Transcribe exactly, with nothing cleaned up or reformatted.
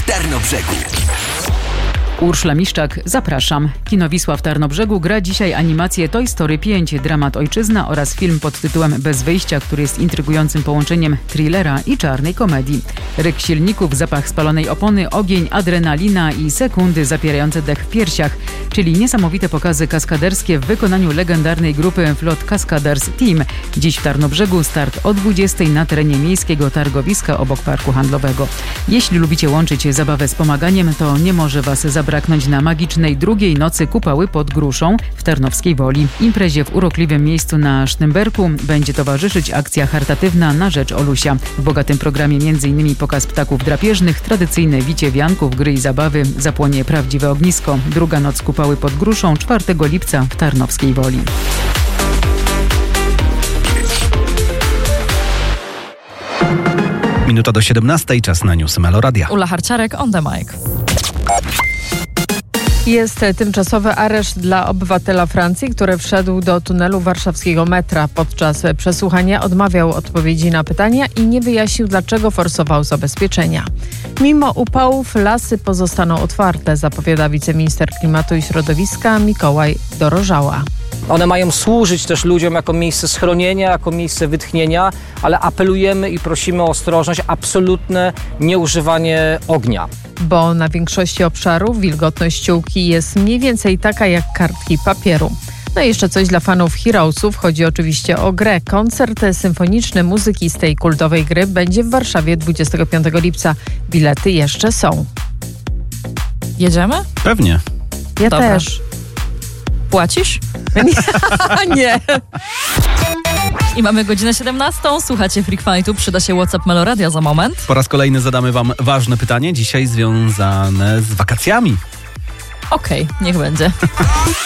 Tarnobrzegu. Urszula Miszczak, zapraszam. Kino Wisła w Tarnobrzegu gra dzisiaj animację Toy Story pięć, dramat Ojczyzna oraz film pod tytułem Bez wyjścia, który jest intrygującym połączeniem thrillera i czarnej komedii. Ryk silników, zapach spalonej opony, ogień, adrenalina i sekundy zapierające dech w piersiach, czyli niesamowite pokazy kaskaderskie w wykonaniu legendarnej grupy Float Cascaders Team. Dziś w Tarnobrzegu start o dwudziestej na terenie miejskiego targowiska obok parku handlowego. Jeśli lubicie łączyć zabawę z pomaganiem, to nie może was zabrać braknąć na magicznej drugiej nocy Kupały pod Gruszą w Tarnowskiej Woli. Imprezie w urokliwym miejscu na Sztymberku będzie towarzyszyć akcja charytatywna na rzecz Olusia. W bogatym programie m.in. pokaz ptaków drapieżnych, tradycyjne wicie wianków, gry i zabawy, zapłonie prawdziwe ognisko. Druga noc Kupały pod Gruszą czwartego lipca w Tarnowskiej Woli. Minuta do siedemnastej, czas na newsy Meloradia. Ula Harciarek, on the mic. Jest tymczasowy areszt dla obywatela Francji, który wszedł do tunelu warszawskiego metra. Podczas przesłuchania odmawiał odpowiedzi na pytania i nie wyjaśnił, dlaczego forsował zabezpieczenia. Mimo upałów lasy pozostaną otwarte, zapowiada wiceminister klimatu i środowiska Mikołaj Dorożała. One mają służyć też ludziom jako miejsce schronienia, jako miejsce wytchnienia, ale apelujemy i prosimy o ostrożność, absolutne nieużywanie ognia. Bo na większości obszarów wilgotność ściółki jest mniej więcej taka jak kartki papieru. No i jeszcze coś dla fanów Heroesów. Chodzi oczywiście o grę. Koncert symfoniczny muzyki z tej kultowej gry będzie w Warszawie dwudziestego piątego lipca. Bilety jeszcze są. Jedziemy? Pewnie. Ja Dobra. też. Płacisz? Nie. I mamy godzinę siedemnastą. Słuchacie Freak Fightu. Przyda się WhatsApp Meloradia za moment. Po raz kolejny zadamy wam ważne pytanie, dzisiaj związane z wakacjami. Okej, okay, niech będzie.